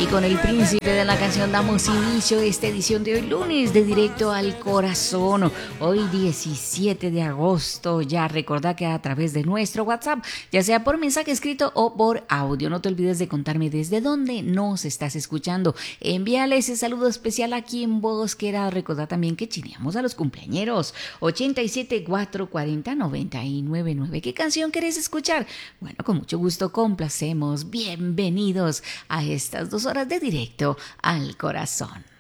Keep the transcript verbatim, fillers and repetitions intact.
Y con el príncipe de la canción damos inicio a esta edición de hoy lunes de Directo al Corazón. Hoy diecisiete de agosto. Ya recordá que a través de nuestro WhatsApp, ya sea por mensaje escrito o por audio, no te olvides de contarme desde dónde nos estás escuchando. Envíale ese saludo especial aquí en Bosquera. Recordá también que chineamos a los cumpleañeros. ochenta y siete, cuatrocientos cuarenta, noventa y nueve nueve. ¿Qué canción querés escuchar? Bueno, con mucho gusto complacemos. Bienvenidos a estas dos horas de Directo al Corazón.